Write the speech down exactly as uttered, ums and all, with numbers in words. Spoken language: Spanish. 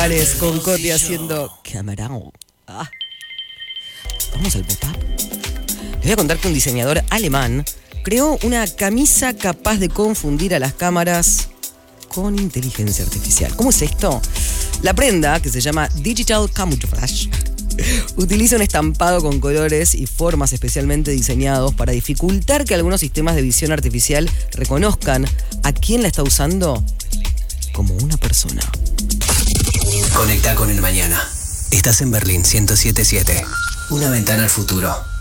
Titulares con Coti haciendo camarón. Ah. Vamos al pop-up. Les voy a contar que un diseñador alemán creó una camisa capaz de confundir a las cámaras con inteligencia artificial. ¿Cómo es esto? La prenda, que se llama Digital Camouflage, utiliza un estampado con colores y formas especialmente diseñados para dificultar que algunos sistemas de visión artificial reconozcan a quién la está usando como una persona. Conecta con el mañana. Estás en Berlín ciento siete punto siete. Una ventana al futuro.